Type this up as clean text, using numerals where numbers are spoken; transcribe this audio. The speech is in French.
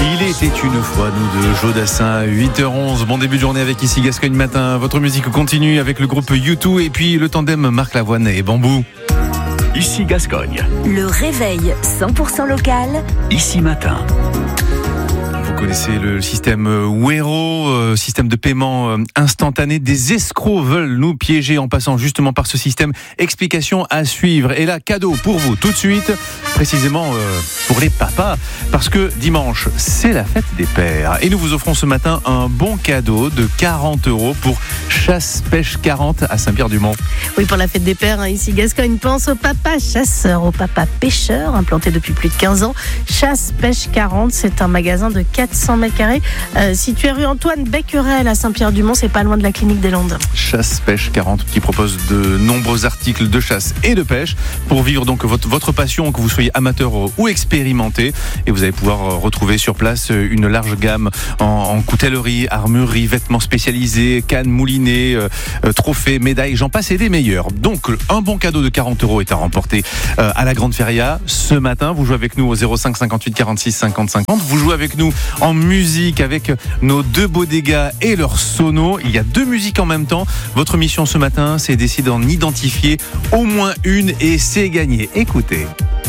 Il était une fois, nous de Jodassin, 8h11, bon début de journée avec ici Gascogne Matin. Votre musique continue avec le groupe U2 et puis le tandem Marc Lavoine et Bambou. Ici Gascogne. Le réveil 100% local. Ici Matin. Vous connaissez le système Wero, système de paiement instantané. Des escrocs veulent nous piéger en passant justement par ce système. Explication à suivre. Et là, cadeau pour vous tout de suite, précisément pour les papas, parce que dimanche, c'est la fête des pères. Et nous vous offrons ce matin un bon cadeau de 40 € pour Chasse Pêche 40 à Saint-Pierre-du-Mont. Oui, pour la fête des pères, ici Gascogne pense aux papas chasseurs, aux papas pêcheurs, implantés depuis plus de 15 ans. Chasse Pêche 40, c'est un magasin de 400 mètres carrés, situé rue Antoine Becquerel à Saint-Pierre-du-Mont, c'est pas loin de la clinique des Landes. Chasse Pêche 40 qui propose de nombreux articles de chasse et de pêche pour vivre donc votre passion, que vous soyez amateur ou expérimenté. Et vous allez pouvoir retrouver sur place une large gamme en coutellerie, armurerie, vêtements spécialisés, cannes moulinées, trophées, médailles, j'en passe et des meilleurs. Donc un bon cadeau de 40 € est à remporter à la Grande Feria ce matin. Vous jouez avec nous au 05 58 46 50 50. Vous jouez avec nous en musique avec nos deux bodegas et leurs sonos. Il y a deux musiques en même temps. Votre mission ce matin, c'est d'essayer d'en identifier au moins une et c'est gagné. Écoutez.